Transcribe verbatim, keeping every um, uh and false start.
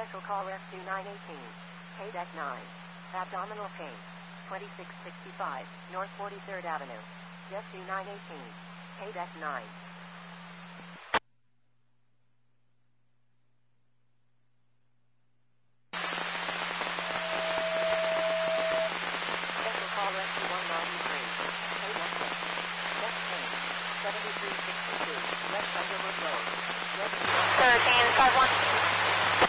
Special call Rescue nine eighteen. K D E C nine. Abdominal pain. twenty-six sixty-five, North forty-third Avenue. Rescue nine eighteen. K D E C nine. Special call Rescue one ninety-three. K D E C six. Chest pain. seventy-three sixty-two, West Underwood Road. Rescue Third and five one.